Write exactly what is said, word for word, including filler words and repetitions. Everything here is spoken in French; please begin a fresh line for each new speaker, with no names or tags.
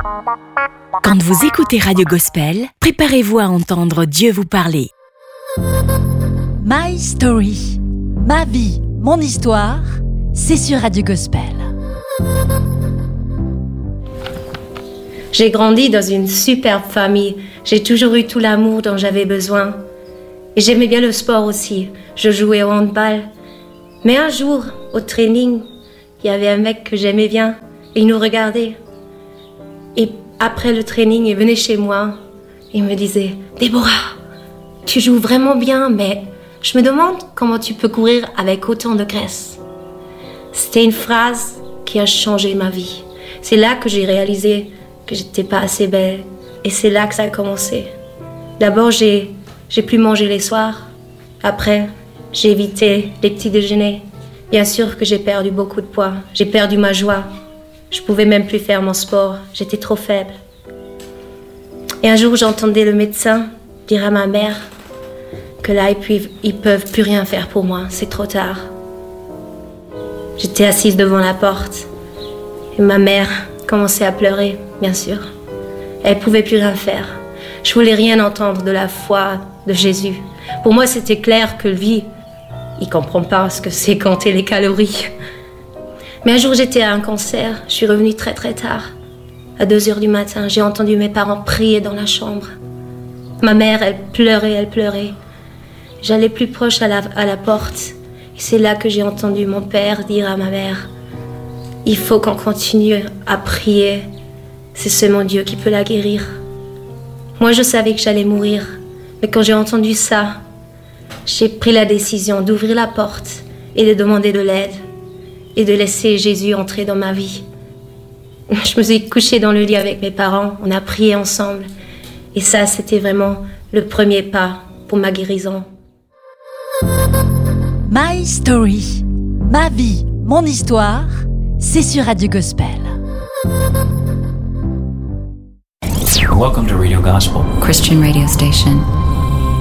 Quand vous écoutez Radio Gospel, préparez-vous à entendre Dieu vous parler.
My Story, ma vie, mon histoire, c'est sur Radio Gospel.
J'ai grandi dans une superbe famille. J'ai toujours eu tout l'amour dont j'avais besoin. Et j'aimais bien le sport aussi. Je jouais au handball. Mais un jour, au training, il y avait un mec que j'aimais bien. Et il nous regardait. Et après le training, il venait chez moi. Il me disait « Déborah, tu joues vraiment bien, mais je me demande comment tu peux courir avec autant de graisse. » C'était une phrase qui a changé ma vie. C'est là que j'ai réalisé que j'étais pas assez belle. Et c'est là que ça a commencé. D'abord, j'ai, j'ai pu manger les soirs. Après, j'ai évité les petits déjeuners. Bien sûr que j'ai perdu beaucoup de poids. J'ai perdu ma joie. Je pouvais même plus faire mon sport. J'étais trop faible. Et un jour, j'entendais le médecin dire à ma mère que là, ils peuvent, ils peuvent plus rien faire pour moi. C'est trop tard. J'étais assise devant la porte. Et ma mère commençait à pleurer, bien sûr. Elle pouvait plus rien faire. Je voulais rien entendre de la foi de Jésus. Pour moi, c'était clair que lui, il comprend pas ce que c'est compter les calories. Mais un jour, j'étais à un concert. Je suis revenue très très tard. À deux heures du matin, j'ai entendu mes parents prier dans la chambre. Ma mère, elle pleurait, elle pleurait. J'allais plus proche à la, à la porte. Et c'est là que j'ai entendu mon père dire à ma mère « Il faut qu'on continue à prier. C'est seulement Dieu qui peut la guérir. » Moi, je savais que j'allais mourir. Mais quand j'ai entendu ça, j'ai pris la décision d'ouvrir la porte et de demander de l'aide. Et de laisser Jésus entrer dans ma vie. Je me suis couchée dans le lit avec mes parents, on a prié ensemble. Et ça, c'était vraiment le premier pas pour ma guérison.
My Story, ma vie, mon histoire, c'est sur Radio Gospel.
Welcome to Radio Gospel,
Christian radio station.